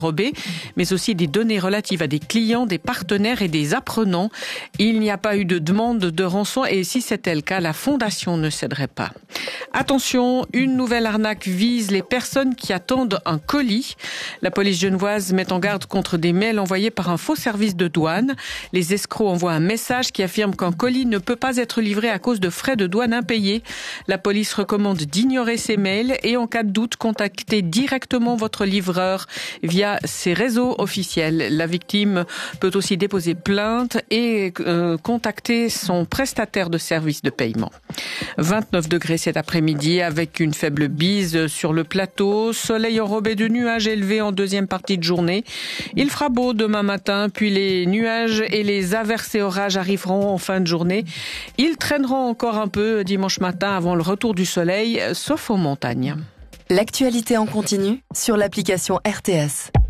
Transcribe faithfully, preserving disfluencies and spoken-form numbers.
Robé, mais aussi des données relatives à des clients, des partenaires et des apprenants. Il n'y a pas eu de demande de rançon et si c'était le cas, la fondation ne céderait pas. Attention, une nouvelle arnaque vise les personnes qui attendent un colis. La police genevoise met en garde contre des mails envoyés par un faux service de douane. Les escrocs envoient un message qui affirme qu'un colis ne peut pas être livré à cause de frais de douane impayés. La police recommande d'ignorer ces mails et en cas de doute, contactez directement votre livreur via ses réseaux officiels. La victime peut aussi déposer plainte et euh, contacter son prestataire de services de paiement. vingt-neuf degrés cet après-midi avec une faible bise sur le plateau. Soleil enrobé de nuages élevés en deuxième partie de journée. Il fera beau demain matin, puis les nuages et les averses et orages arriveront en fin de journée. Ils traîneront encore un peu dimanche matin avant le retour du soleil, sauf aux montagnes. L'actualité en continu sur l'application R T S.